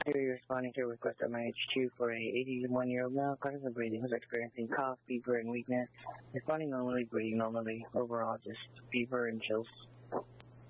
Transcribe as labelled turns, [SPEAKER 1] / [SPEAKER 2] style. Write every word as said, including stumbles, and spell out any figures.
[SPEAKER 1] You're responding to a request on my H two for a eighty-one-year-old male, causing of breathing, who's experiencing cough, fever, and weakness. Responding normally, breathing normally. Overall, just fever and chills.